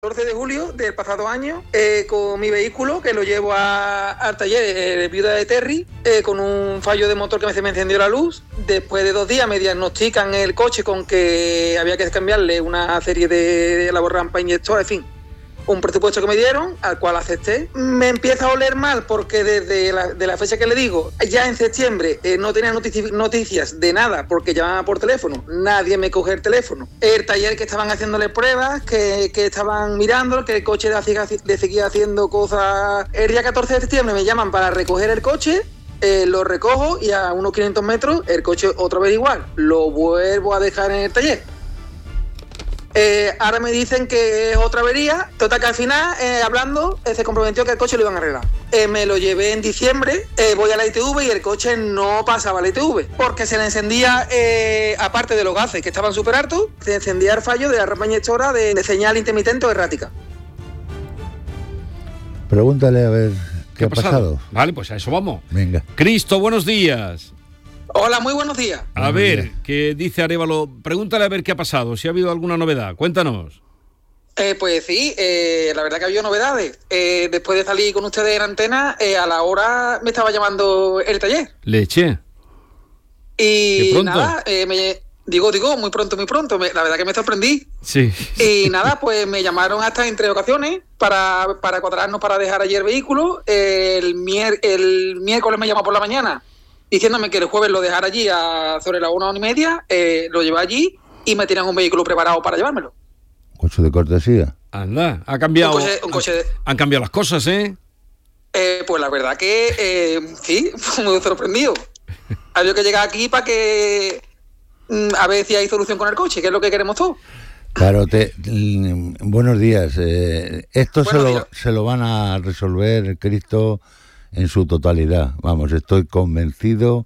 14 de julio del pasado año, con mi vehículo, que lo llevo al taller Viuda de Terry, con un fallo de motor que se me encendió la luz. Después de 2 días me diagnostican el coche con que había que cambiarle una serie de la rampa inyector, en fin, un presupuesto que me dieron, al cual acepté. Me empieza a oler mal porque desde la fecha que le digo, ya en septiembre no tenía noticias de nada, porque llamaba por teléfono, nadie me coge el teléfono. El taller que estaban haciéndole pruebas, que estaban mirando, que el coche le seguía haciendo cosas. El día 14 de septiembre me llaman para recoger el coche, lo recojo y a unos 500 metros el coche otra vez igual, lo vuelvo a dejar en el taller. Ahora me dicen que es otra avería. Total, que al final, hablando, se comprometió que el coche lo iban a arreglar. Me lo llevé en diciembre, voy a la ITV y el coche no pasaba a la ITV porque se le encendía, aparte de los gases que estaban súper hartos, se encendía el fallo de la rampa inyectora de señal intermitente o errática. Pregúntale a ver qué ha pasado. Vale, pues a eso vamos. Venga. Cristo, buenos días. Hola, muy buenos días. A ver, ¿qué dice Arévalo? Pregúntale a ver qué ha pasado, si ha habido alguna novedad. Cuéntanos. Pues sí, la verdad que ha habido novedades. Después de salir con ustedes en antena, a la hora me estaba llamando el taller. Leche. Y nada, digo, muy pronto. La verdad que me sorprendí. Sí. Y nada, pues me llamaron hasta en 3 ocasiones para cuadrarnos para dejar allí el vehículo. El miércoles me llamó por la mañana diciéndome que el jueves lo dejara allí sobre las 1:30, lo llevé allí y me tenían un vehículo preparado para llevármelo. Coche de cortesía. Anda, ha cambiado. Un coche han cambiado las cosas, ¿eh? Pues la verdad que sí, muy sorprendido. Había que llegar aquí para que a ver si hay solución con el coche, que es lo que queremos todos. Claro, buenos días. Esto Buenos se lo van a resolver, Cristo, en su totalidad. Vamos, estoy convencido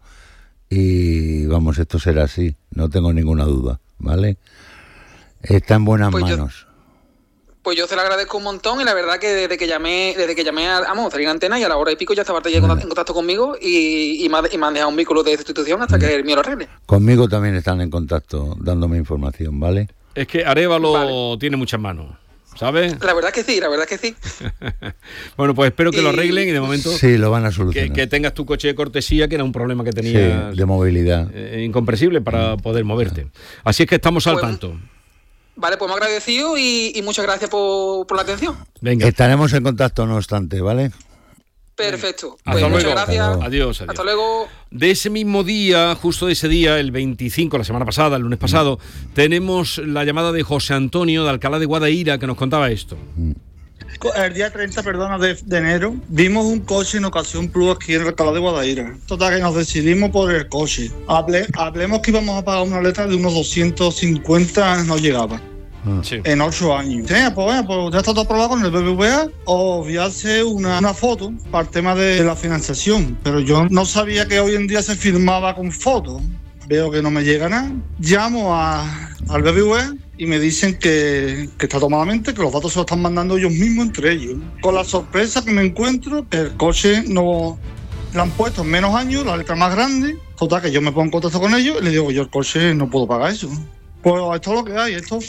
y vamos, esto será así, no tengo ninguna duda, ¿vale? Está en buenas manos. Pues yo se lo agradezco un montón y la verdad que desde que llamé a salir en antena y a la hora y pico ya estaba en contacto conmigo y me han dejado un vehículo de sustitución hasta que el mío lo arregle. Conmigo también están en contacto dándome información, ¿vale? Es que Arévalo tiene muchas manos, ¿sabes? La verdad que sí. Bueno, pues espero que lo arreglen y de momento... Sí, lo van a solucionar. Que tengas tu coche de cortesía, que era un problema que tenías... Sí, de movilidad. Incomprensible para poder moverte. Así es que estamos al tanto. Vale, pues me agradecido y muchas gracias por la atención. Venga. Estaremos en contacto no obstante, ¿vale? Perfecto. Hasta luego. Muchas gracias. Adiós. Hasta luego. De ese mismo día, justo de ese día, el 25, la semana pasada, el lunes pasado, tenemos la llamada de José Antonio de Alcalá de Guadaira, que nos contaba esto. El día 30, de enero, vimos un coche en Ocasión Plus aquí en Alcalá de Guadaira. Total, que nos decidimos por el coche. Hablemos que íbamos a pagar una letra de unos 250, no llegaba. Sí. En 8 años. Sí, pues ya está todo aprobado con el BBVA. Os voy a hacer una foto para el tema de la financiación. Pero yo no sabía que hoy en día se firmaba con foto. Veo que no me llega nada. Llamo al BBVA y me dicen que está tomadamente, que los datos se los están mandando ellos mismos entre ellos. Con la sorpresa que me encuentro, que el coche no le han puesto en menos años, la letra más grande. Total, que yo me pongo en contacto con ellos y les digo, yo el coche no puedo pagar eso. Pues esto es lo que hay, esto...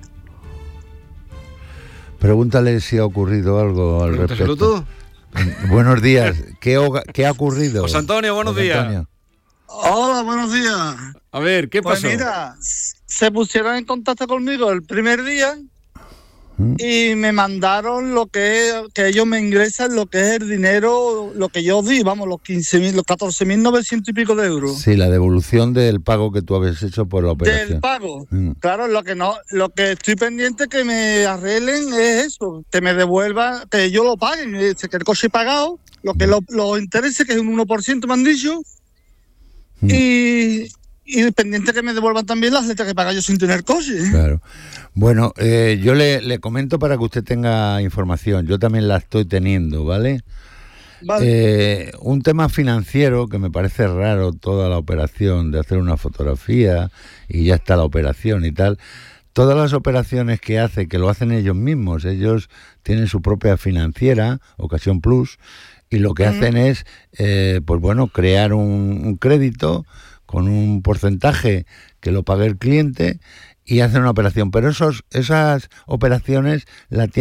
Pregúntale si ha ocurrido algo al respecto. Tú. Buenos días. ¿Qué ha ocurrido? José Antonio, buenos días. Antonio. Hola, buenos días. A ver, ¿qué pasó? Pues mira, se pusieron en contacto conmigo el primer día y me mandaron que ellos me ingresan lo que es el dinero, lo que yo di, vamos, los 14.900 y pico de euros. Sí, la devolución del pago que tú habías hecho por la operación. Del pago. Claro, lo que estoy pendiente que me arreglen es eso, que me devuelvan, que yo lo paguen, que el coche he pagado, lo que los intereses, que es un 1% me han dicho, y pendiente que me devuelvan también las letras que paga yo sin tener coche. Claro. Bueno, yo le comento para que usted tenga información. Yo también la estoy teniendo, ¿vale? Vale. Un tema financiero que me parece raro, toda la operación de hacer una fotografía y ya está la operación y tal. Todas las operaciones que hace, que lo hacen ellos mismos. Ellos tienen su propia financiera, Ocasión Plus, y lo que hacen es, pues bueno, crear un crédito con un porcentaje que lo pague el cliente y hacen una operación. Pero esas operaciones la tienen